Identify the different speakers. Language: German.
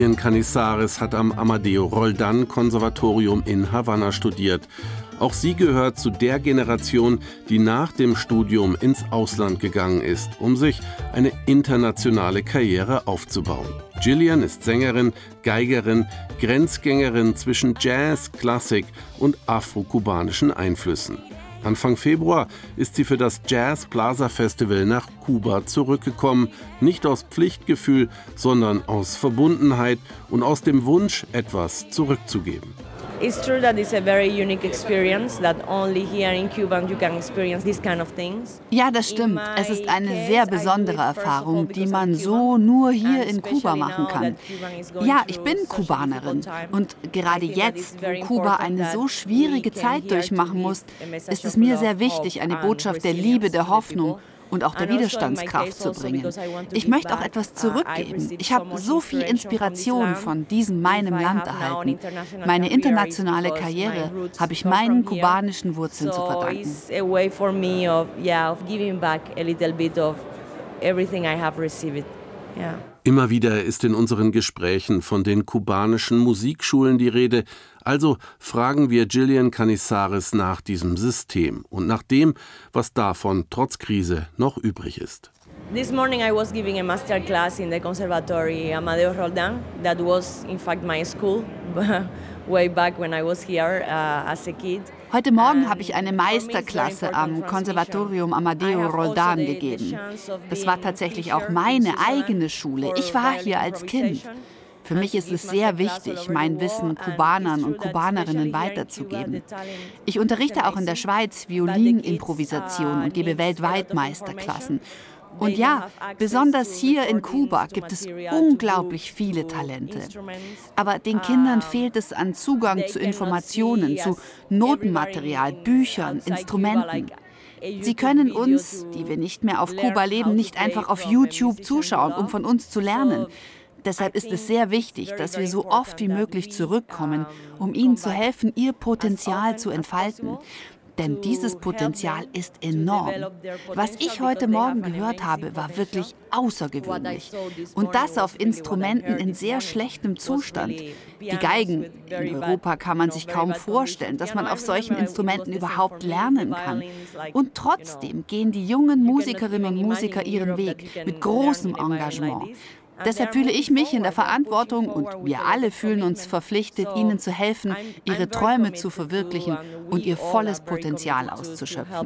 Speaker 1: Canizares hat am Amadeo Roldan Konservatorium in Havanna studiert. Auch sie gehört zu der Generation, die nach dem Studium ins Ausland gegangen ist, um sich eine internationale Karriere aufzubauen. Gillian ist Sängerin, Geigerin, Grenzgängerin zwischen Jazz, Klassik und afro-kubanischen Einflüssen. Anfang Februar ist sie für das Jazz Plaza Festival nach Kuba zurückgekommen, nicht aus Pflichtgefühl, sondern aus Verbundenheit und aus dem Wunsch, etwas zurückzugeben.
Speaker 2: It's true that it's a very unique experience that only here in Cuba you can experience these kind of things.
Speaker 3: Ja, das stimmt. Es ist eine sehr besondere Erfahrung, die man so nur hier in Kuba machen kann. Ja, ich bin Kubanerin und gerade jetzt, wo Kuba eine so schwierige Zeit durchmachen muss, ist es mir sehr wichtig, eine Botschaft der Liebe, der Hoffnung und auch der Widerstandskraft zu bringen. Ich möchte auch etwas zurückgeben. Ich habe so viel Inspiration von diesem meinem Land erhalten. Meine internationale Karriere habe ich meinen kubanischen Wurzeln zu verdanken.
Speaker 1: Immer wieder ist in unseren Gesprächen von den kubanischen Musikschulen die Rede. Also fragen wir Gillian Canizares nach diesem System und nach dem, was davon trotz Krise noch übrig ist.
Speaker 2: This morning I was giving a master class in the Conservatory Amadeo Roldan. That was in fact my school way back when I was here as a kid.
Speaker 3: Heute Morgen habe ich eine Meisterklasse am Konservatorium Amadeo Roldan gegeben. Das war tatsächlich auch meine eigene Schule. Ich war hier als Kind. Für mich ist es sehr wichtig, mein Wissen Kubanern und Kubanerinnen weiterzugeben. Ich unterrichte auch in der Schweiz Violinimprovisation und gebe weltweit Meisterklassen. Und ja, besonders hier in Kuba gibt es unglaublich viele Talente. Aber den Kindern fehlt es an Zugang zu Informationen, zu Notenmaterial, Büchern, Instrumenten. Sie können uns, die wir nicht mehr auf Kuba leben, nicht einfach auf YouTube zuschauen, um von uns zu lernen. Deshalb ist es sehr wichtig, dass wir so oft wie möglich zurückkommen, um ihnen zu helfen, ihr Potenzial zu entfalten. Denn dieses Potenzial ist enorm. Was ich heute Morgen gehört habe, war wirklich außergewöhnlich. Und das auf Instrumenten in sehr schlechtem Zustand. Die Geigen. In Europa kann man sich kaum vorstellen, dass man auf solchen Instrumenten überhaupt lernen kann. Und trotzdem gehen die jungen Musikerinnen und Musiker ihren Weg mit großem Engagement. Deshalb fühle ich mich in der Verantwortung und wir alle fühlen uns verpflichtet, ihnen zu helfen, ihre Träume zu verwirklichen und ihr volles Potenzial auszuschöpfen.